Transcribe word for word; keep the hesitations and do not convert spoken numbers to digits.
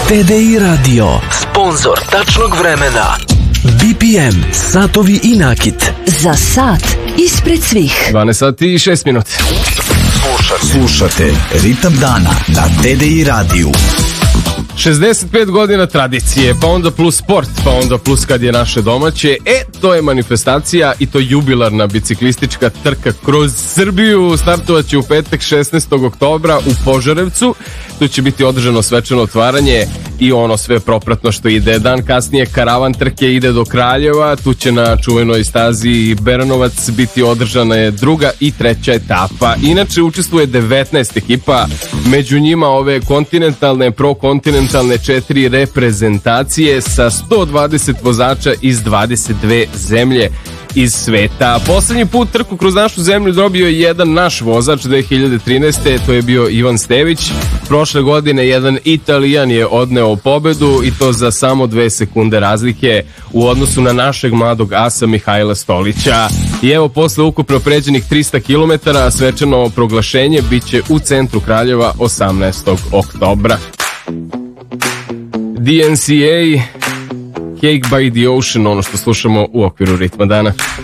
T D I Radio, sponzor tačnog vremena. B P M, satovi i nakit. Za sat ispred svih. dvanaest sati i šest minuta. Slušate, slušate Ritam dana na T D I radiju. šezdeset pet godina tradicije, pa onda plus sport, pa onda plus kad je naše domaće. E, to je manifestacija i to jubilarna biciklistička trka kroz Srbiju. Startovat će u petak šesnaestog oktobra u Požarevcu. Tu će biti održano svečano otvaranje i ono sve propratno što ide. Dan kasnije karavan trke ide do Kraljeva. Tu će na čuvenoj stazi Beranovac biti održana je druga i treća etapa. Inače učestvuje devetnaest ekipa, među njima ove kontinentalne, prokontinentalne četiri reprezentacije sa sto dvadeset vozača iz dvadeset dve zemlje iz sveta. Poslednji put trku kroz našu zemlju dobio je jedan naš vozač dve hiljade trinaeste. To je bio Ivan Stević. Prošle godine jedan Italijan je odneo pobedu i to za samo dve sekunde razlike u odnosu na našeg mladog asa Mihajla Stolića. I evo, posle ukupno pređenih trista kilometara svečano proglašenje biće u centru Kraljeva osamnaestog oktobra. D N C A, Cake by the Ocean, ono što slušamo u okviru Ritma dana.